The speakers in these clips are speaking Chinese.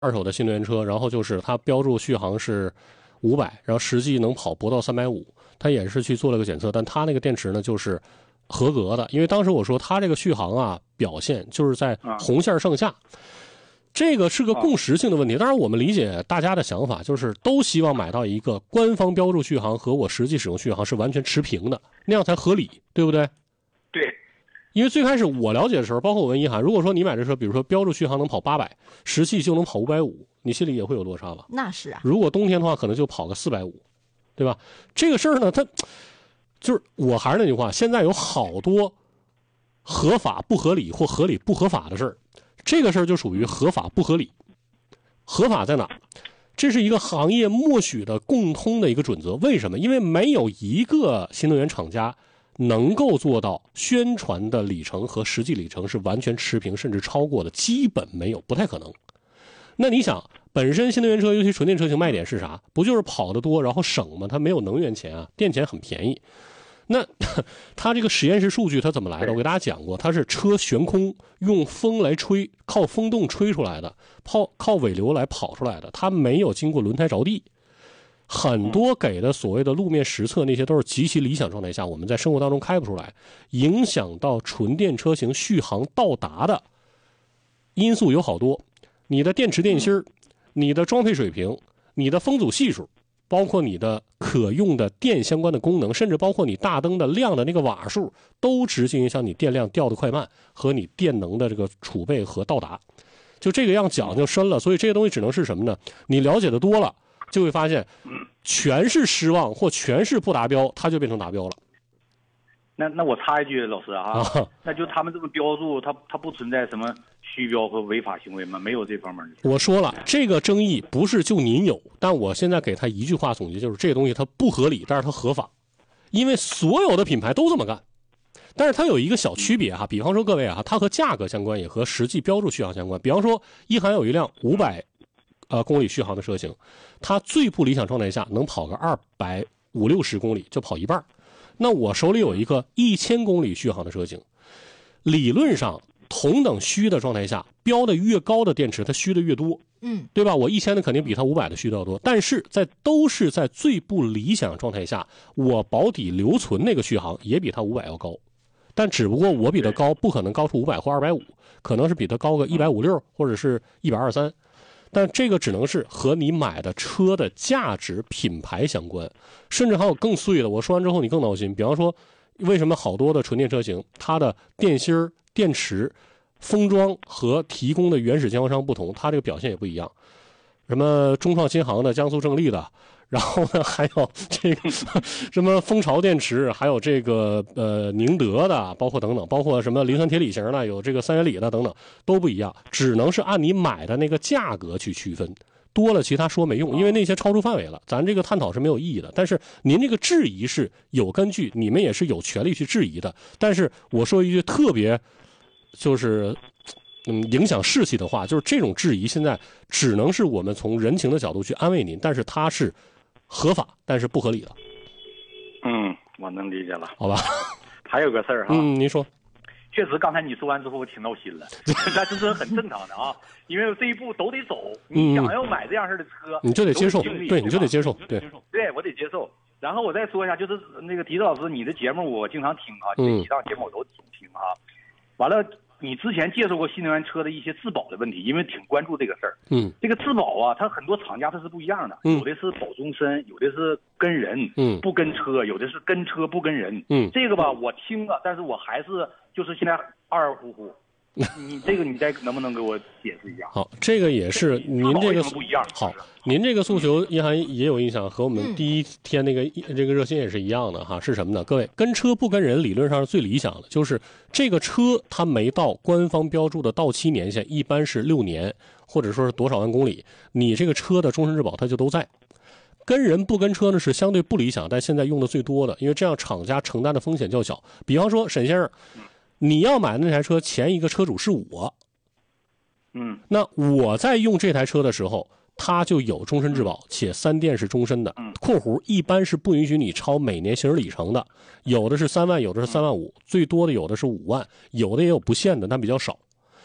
二手的新能源车，然后就是它标注续航是500，然后实际能跑不到350，它也是去做了个检测，但它那个电池呢就是合格的，因为当时我说它这个续航啊表现就是在红线上下。这个是个共识性的问题，当然我们理解大家的想法，就是都希望买到一个官方标注续航和我实际使用续航是完全持平的，那样才合理，对不对？ 对。 因为最开始我了解的时候，包括我问一涵，如果说你买这车，比如说标注续航能跑800，实际就能跑550，你心里也会有落差吧？ 那是啊。 如果冬天的话，可能就跑个450，对吧？这个事儿呢，它就是我还是那句话，现在有好多合法不合理或合理不合法的事儿，这个事儿就属于合法不合理。合法在哪？这是一个行业默许的共通的一个准则。为什么？因为没有一个新能源厂家能够做到宣传的里程和实际里程是完全持平甚至超过的，基本没有，不太可能。那你想，本身新能源车尤其纯电车型卖点是啥？不就是跑得多然后省吗？它没有能源钱啊，电钱很便宜。那它这个实验室数据它怎么来的？我给大家讲过，它是车悬空用风来吹，靠风洞吹出来的，靠尾流来跑出来的，它没有经过轮胎着地。很多给的所谓的路面实测，那些都是极其理想状态下我们在生活当中开不出来，影响到纯电车型续航到达的因素有好多。你的电池电芯，你的装配水平，你的风阻系数，包括你的可用的电相关的功能，甚至包括你大灯的亮的那个瓦数，都直接影响你电量掉的快慢和你电能的这个储备和到达。就这个样讲就深了，所以这些东西只能是什么呢？你了解的多了，就会发现全是失望或全是不达标，它就变成达标了。 那我插一句，老师啊，那就他们这个标注，它不存在什么虚标和违法行为吗？没有这方面的。 我说了，这个争议不是就您有，但我现在给他一句话总结，就是这个东西它不合理，但是它合法，因为所有的品牌都这么干。但是它有一个小区别哈，比方说各位啊，它和价格相关，也和实际标注续航相关。比方说，一涵有一辆500公里续航的车型，它最不理想状态下能跑个250-260公里，就跑一半。那我手里有一个1000公里续航的车型，理论上同等虚的状态下，标的越高的电池它虚的越多，对吧？我1000的肯定比它500的虚的要多，但是都是在最不理想状态下，我保底留存那个续航也比它500要高，但只不过我比它高不可能高出500或250，可能是比它高个156或者是123。但这个只能是和你买的车的价值品牌相关，甚至还有更碎的。我说完之后你更闹心，比方说为什么好多的纯电车型它的电芯、电池封装和提供的原始经销商不同，它这个表现也不一样。什么中创新航的、江苏正力的，然后呢还有这个什么蜂巢电池，还有这个宁德的，包括等等，包括什么磷酸铁锂型的，有这个3元锂的等等，都不一样，只能是按你买的那个价格去区分，多了其他说没用，因为那些超出范围了，咱这个探讨是没有意义的。但是您这个质疑是有根据，你们也是有权利去质疑的。但是我说一句特别就是影响士气的话，就是这种质疑现在只能是我们从人情的角度去安慰您，但是它是合法但是不合理的。 我能理解了， 好吧。 还有个事儿哈， 您说。 确实刚才你说完之后我挺闹心了，但这是很正常的啊，因为这一步都得走，你想要买这样式的车， 你就得接受，对，你就得接受，对， 我得接受。然后我再说一下，就是那个迪子老师，你的节目我经常听啊，这几档节目我都听啊。完了，你之前介绍过新能源车的一些质保的问题，因为挺关注这个事儿。这个质保啊，它很多厂家它是不一样的，有的是保终身，有的是跟人，不跟车，有的是跟车不跟人。这个吧我听了，但是我还是就是现在二乎乎。你这个你再能不能给我解释一下？ 好，这个也是您这个不一样。 好，您这个诉求一涵也有印象，和我们第一天那个这个热心也是一样的哈。是什么呢？各位，跟车不跟人理论上是最理想的，就是这个车它没到官方标注的到期年限，一般是6年，或者说是多少万公里，你这个车的终身质保它就都在。跟人不跟车呢是相对不理想，但现在用的最多的，因为这样厂家承担的风险较小。比方说沈先生，你要买的那台车前一个车主是我，那我在用这台车的时候，它就有终身质保，且3电是终身的。括弧一般是不允许你超每年行驶里程的，有的是3万，有的是3万5，最多的有的是5万，有的也有不限的，但比较少。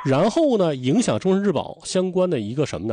然后呢，影响终身质保相关的一个什么呢？